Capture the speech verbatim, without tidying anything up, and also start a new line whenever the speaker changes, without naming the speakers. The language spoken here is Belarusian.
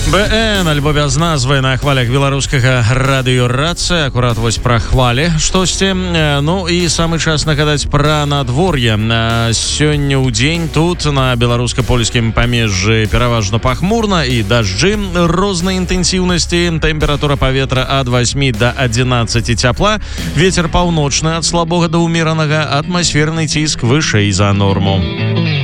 БН, альбо без назвы на хвалях беларускага радыёрацыя. Акурат вось пра хвалі штосьці. Ну і самы час нагадаць пра надвор'е. Сёння ў дзень тут на беларуска-польскім памежжы пераважна пахмурна і дажджы рознай інтэнсіўнасці. Тэмпература паветра ад восьмі да адзінаццаці цяпла. Вецер паўночны ад слабога да ўмеранага, атмасферны ціск вышэй за норму.